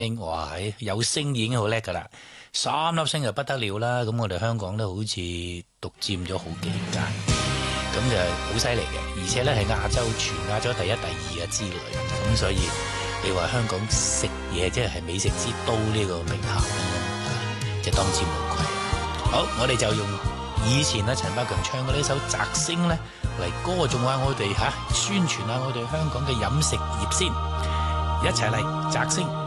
哇，有星已經好叻噶啦，3粒星就不得了啦。咁我哋香港都好似獨佔咗好幾間，咁就好犀利嘅。而且咧係全亞洲第一、第二嘅之類。咁所以你話香港食嘢即係美食之都呢個名銜咧，就當之無愧。好，我哋就用以前陳百強唱嘅呢首《摘星》咧嚟歌頌下我哋宣傳下我哋香港嘅飲食業先，一齊嚟摘星。